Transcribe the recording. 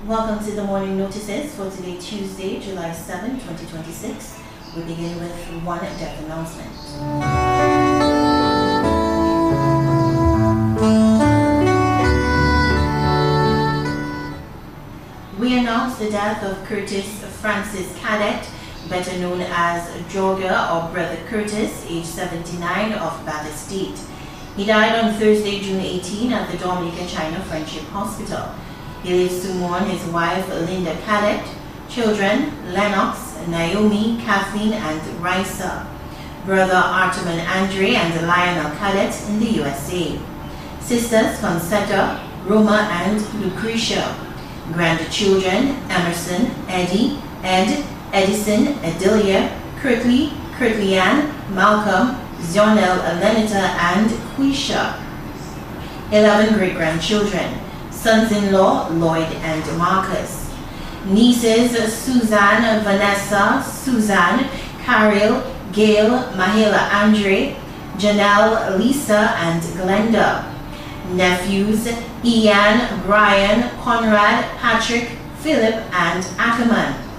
Welcome to the morning notices for today, Tuesday, July 7, 2026. We begin with one death announcement. We announce the death of Curtis Francis Cadet, better known as Jorga or Brother Curtis, age 79, of Bath Estate. He died on Thursday, June 18 at the Dominica China Friendship Hospital. He lives to mourn his wife, Linda Cadet, children, Lennox, Naomi, Kathleen, and Risa, brother Arteman Andre and Lionel Cadet in the USA, sisters Concetta, Roma, and Lucretia, grandchildren Emerson, Eddie, Ed, Edison, Adelia, Kirtley, Kirtley-Ann, Malcolm, Zionel, Lenita, and Quisha. 11 great-grandchildren, sons-in-law Lloyd and Marcus, nieces Suzanne, Vanessa, Suzanne, Carol, Gail, Mahela Andre, Janelle, Lisa, and Glenda, nephews Ian, Brian, Conrad, Patrick, Philip, and Ackerman.